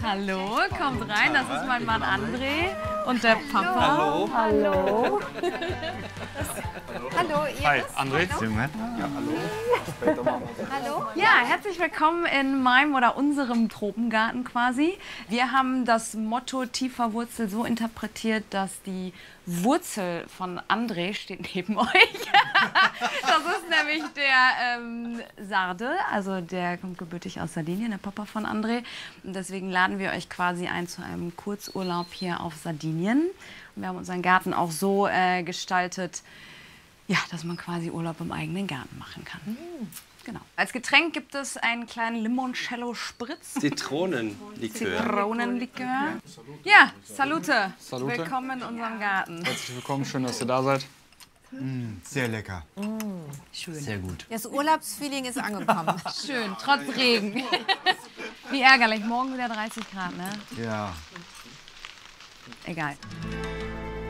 Hallo, kommt rein, das ist mein Mann André und der Papa. Hallo. Hallo. Hallo, Iris. Hi, André. Ja, hallo. Hallo. Ja, herzlich willkommen in meinem oder unserem Tropengarten quasi. Wir haben das Motto tiefer Wurzel so interpretiert, dass die Wurzel von André steht neben euch. Das ist nämlich der Sarde, also der kommt gebürtig aus Sardinien, der Papa von André. Und deswegen laden wir euch quasi ein zu einem Kurzurlaub hier auf Sardinien. Und wir haben unseren Garten auch so gestaltet, ja, dass man quasi Urlaub im eigenen Garten machen kann. Genau. Als Getränk gibt es einen kleinen Limoncello-Spritz. Zitronenlikör. Zitronenlikör. Ja, Salute. Salute. Willkommen in unserem Garten. Herzlich willkommen, schön, dass ihr da seid. Sehr lecker. Schön. Sehr gut. Das Urlaubsfeeling ist angekommen. Schön, trotz Regen. Wie ärgerlich, morgen wieder 30 Grad, ne? Ja. Egal.